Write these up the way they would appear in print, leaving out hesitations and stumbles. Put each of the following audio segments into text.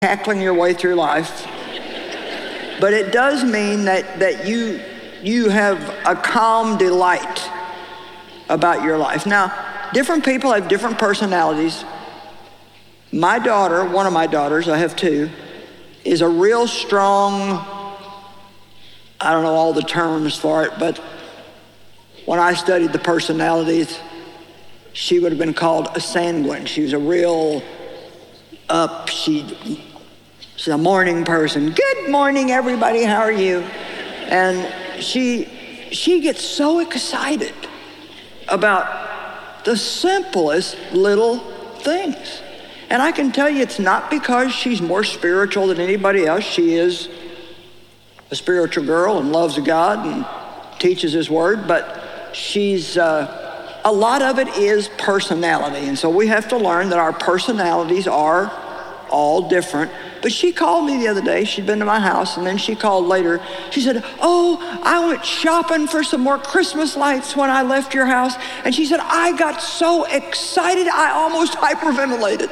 cackling your way through life. But it does mean that you have a calm delight about your life. Now, different people have different personalities. My daughter, one of my daughters, I have two, is a real strong, I don't know all the terms for it, but when I studied the personalities, she would have been called a sanguine. She was a real up, she's a morning person. Good morning, everybody, how are you? And she gets so excited about the simplest little things. And I can tell you it's not because she's more spiritual than anybody else. She is a spiritual girl and loves God and teaches His Word, but she's, a lot of it is personality. And so we have to learn that our personalities are all different. But she called me the other day. She'd been to my house, and then she called later. She said, oh, I went shopping for some more Christmas lights when I left your house. And she said, I got so excited, I almost hyperventilated.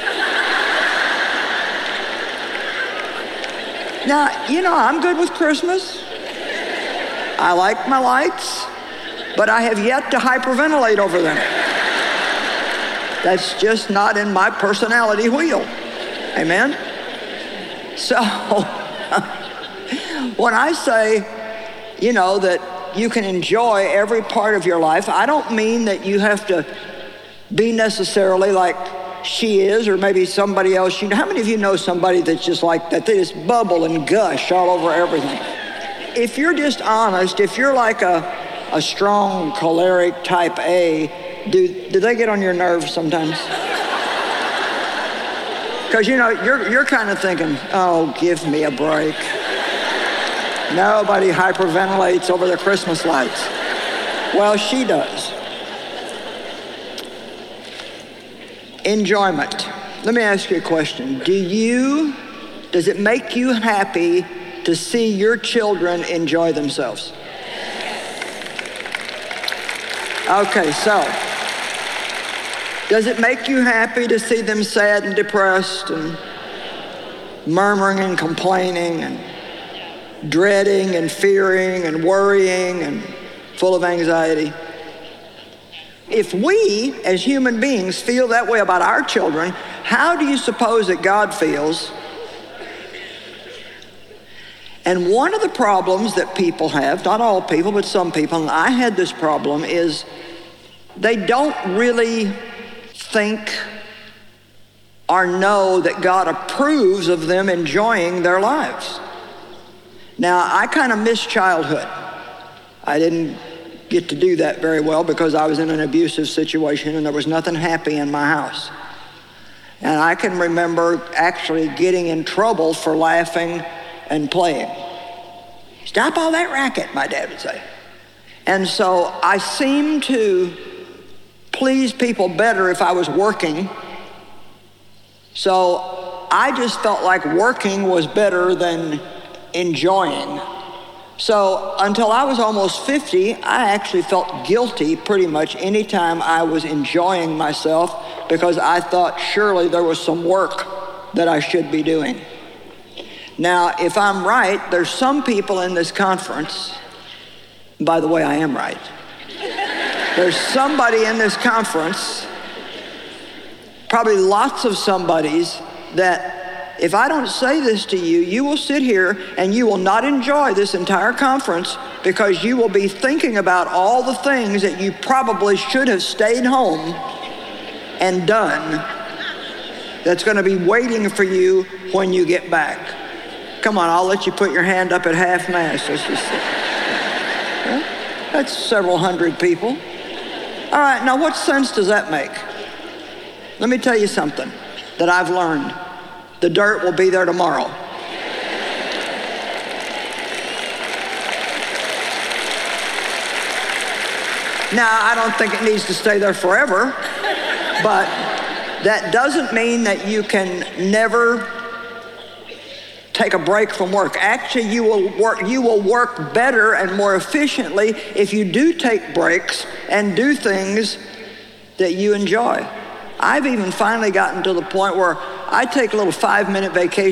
Now, I'm good with Christmas. I like my lights, but I have yet to hyperventilate over them. That's just not in my personality wheel. Amen? So, when I say, that you can enjoy every part of your life, I don't mean that you have to be necessarily like she is, or maybe somebody else. How many of you know somebody that's just like that? They just bubble and gush all over everything. If you're just honest, if you're like a strong choleric type A, do they get on your nerves sometimes? Because you're kind of thinking, oh, give me a break. Nobody hyperventilates over the Christmas lights. Well, she does. Enjoyment. Let me ask you a question. Does it make you happy to see your children enjoy themselves? Okay, so does it make you happy to see them sad and depressed and murmuring and complaining and dreading and fearing and worrying and full of anxiety? If we, as human beings, feel that way about our children, how do you suppose that God feels? And one of the problems that people have, not all people, but some people, and I had this problem, is they don't really think or know that God approves of them enjoying their lives. Now, I kind of miss childhood. I didn't get to do that very well because I was in an abusive situation and there was nothing happy in my house. And I can remember actually getting in trouble for laughing and playing. Stop all that racket, my dad would say. And so I seemed to please people better if I was working. So I just felt like working was better than enjoying. So until I was almost 50, I actually felt guilty pretty much anytime I was enjoying myself because I thought surely there was some work that I should be doing. Now, if I'm right, there's some people in this conference, by the way, I am right. There's somebody in this conference, probably lots of somebodies, that if I don't say this to you, you will sit here and you will not enjoy this entire conference because you will be thinking about all the things that you probably should have stayed home and done that's going to be waiting for you when you get back. Come on, I'll let you put your hand up at half-mast. That's several hundred people. All right, now what sense does that make? Let me tell you something that I've learned. The dirt will be there tomorrow. Now, I don't think it needs to stay there forever, but that doesn't mean that you can never take a break from work. Actually, you will work better and more efficiently if you do take breaks and do things that you enjoy. I've even finally gotten to the point where I take little 5-minute vacations